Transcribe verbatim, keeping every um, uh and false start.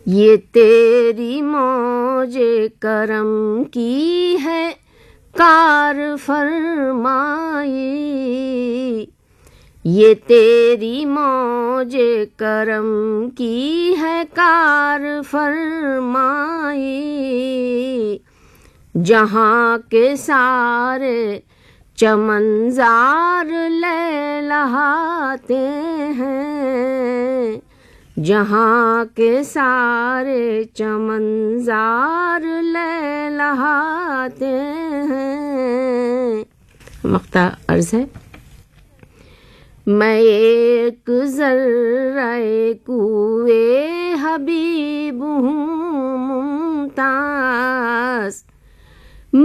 ये तेरी मौजे करम की है कार फरमाई, ये तेरी मौजे करम की है कार फरमाई। जहाँ के सारे चमनजार लहलहाते हैं, जहाँ के सारे चमनजार लहलहाते हैं। मक्ता अर्ज है। मैं एक ज़र्रे कुए हबीब हूँ मुमताज़,